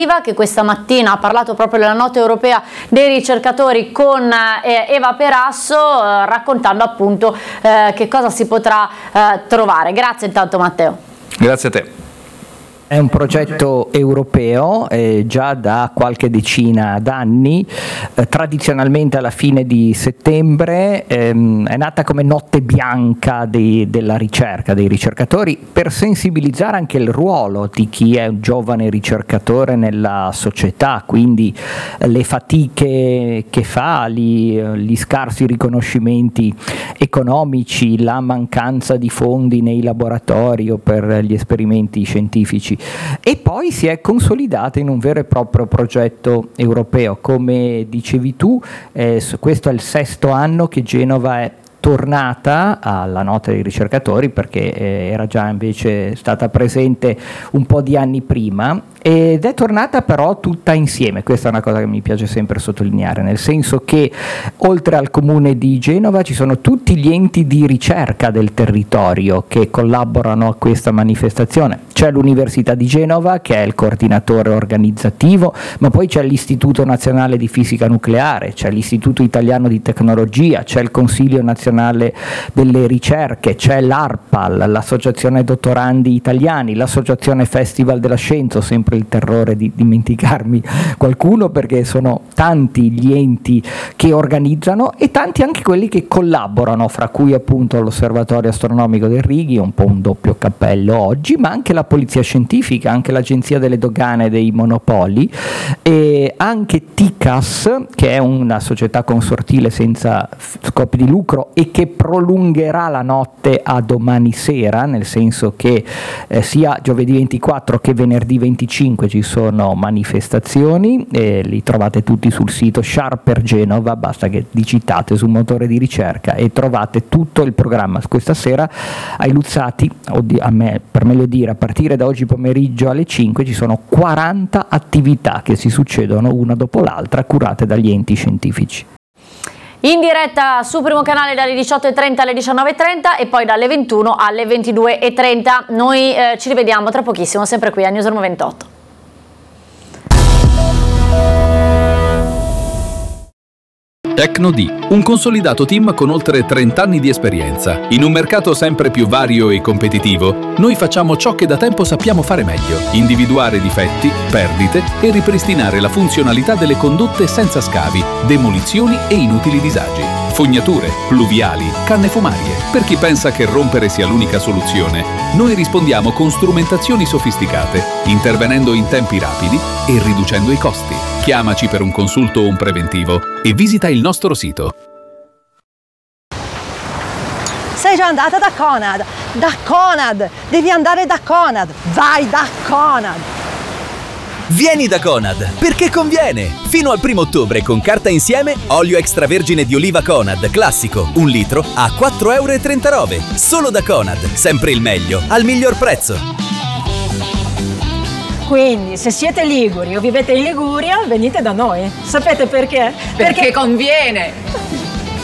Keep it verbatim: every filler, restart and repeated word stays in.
che questa mattina ha parlato proprio della Notte Europea dei ricercatori con eh, Eva Perasso, eh, raccontando appunto eh, che cosa si potrà eh, trovare. Grazie intanto Matteo. Grazie a te. È un progetto europeo, eh, già da qualche decina d'anni, eh, tradizionalmente alla fine di settembre, ehm, è nata come notte bianca dei, della ricerca, dei ricercatori, per sensibilizzare anche il ruolo di chi è un giovane ricercatore nella società, quindi eh, le fatiche che fa, gli, gli scarsi riconoscimenti economici, la mancanza di fondi nei laboratori o per gli esperimenti scientifici. E poi si è consolidata in un vero e proprio progetto europeo. Come dicevi tu, eh, questo è il sesto anno che Genova è tornata alla Notte dei ricercatori, perché eh, era già invece stata presente un po' di anni prima, ed è tornata però tutta insieme. Questa è una cosa che mi piace sempre sottolineare, nel senso che oltre al comune di Genova ci sono tutti gli enti di ricerca del territorio che collaborano a questa manifestazione. C'è l'Università di Genova che è il coordinatore organizzativo, ma poi c'è l'Istituto Nazionale di Fisica Nucleare, c'è l'Istituto Italiano di Tecnologia, c'è il Consiglio Nazionale delle Ricerche, c'è l'ARPAL, l'Associazione Dottorandi Italiani, l'Associazione Festival della Scienza, sempre il terrore di dimenticarmi qualcuno perché sono tanti gli enti che organizzano e tanti anche quelli che collaborano, fra cui appunto l'Osservatorio Astronomico del Righi, un po' un doppio cappello oggi, ma anche la Polizia Scientifica, anche l'Agenzia delle Dogane e dei Monopoli, e anche T I C A S, che è una società consortile senza scopi di lucro e che prolungherà la notte a domani sera, nel senso che eh, sia giovedì ventiquattro che venerdì venticinque ci sono manifestazioni, e li trovate tutti sul sito Sharper Genova, basta che digitate sul motore di ricerca e trovate tutto il programma. Questa sera ai Luzzati, a me, per meglio dire, a partire da oggi pomeriggio alle cinque ci sono quaranta attività che si succedono una dopo l'altra, curate dagli enti scientifici. In diretta su Primo Canale dalle diciotto e trenta alle diciannove e trenta e poi dalle ventuno alle ventidue e trenta. Noi eh, ci rivediamo tra pochissimo, sempre qui a Newsroom ventotto. Tecnod, un consolidato team con oltre trenta anni di esperienza. In un mercato sempre più vario e competitivo, noi facciamo ciò che da tempo sappiamo fare meglio: individuare difetti, perdite e ripristinare la funzionalità delle condotte senza scavi, demolizioni e inutili disagi. Fognature, pluviali, canne fumarie. Per chi pensa che rompere sia l'unica soluzione, noi rispondiamo con strumentazioni sofisticate, intervenendo in tempi rapidi e riducendo i costi. Chiamaci per un consulto o un preventivo e visita il nostro sito. Sei già andata da Conad? Da Conad! Devi andare da Conad! Vai da Conad! Vieni da Conad, perché conviene! Fino al primo ottobre con carta insieme, olio extravergine di oliva Conad, classico, un litro, a quattro e trentanove euro. Solo da Conad, sempre il meglio, al miglior prezzo. Quindi, se siete liguri o vivete in Liguria, venite da noi. Sapete perché? Perché, perché conviene!